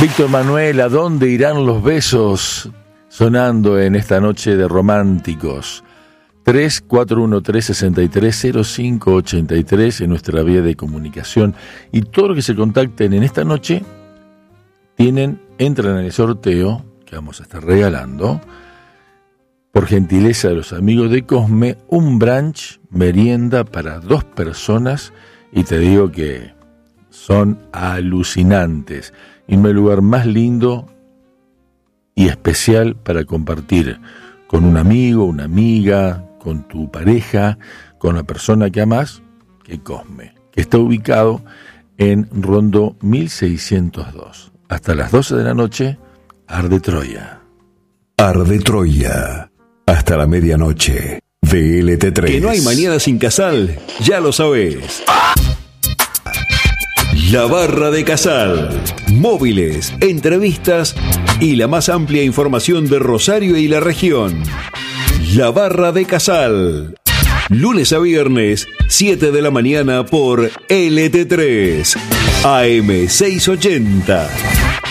Víctor Manuel, ¿a dónde irán los besos? Sonando en esta noche de románticos. 3413630583 en nuestra vía de comunicación. Y todos los que se contacten en esta noche entran en el sorteo que vamos a estar regalando, por gentileza de los amigos de Cosme, un brunch merienda para 2 personas, y te digo que son alucinantes. Y no hay lugar más lindo y especial para compartir con un amigo, una amiga, con tu pareja, con la persona que amás, que Cosme, que está ubicado en Rondó 1602. Hasta las 12 de la noche, Arde Troya. Arde Troya. Hasta la medianoche. VLT3. Que no hay mañana sin Casal, ya lo sabés. La Barra de Casal. Móviles, entrevistas y la más amplia información de Rosario y la región. La Barra de Casal. Lunes a viernes, 7 de la mañana por LT3. AM 680.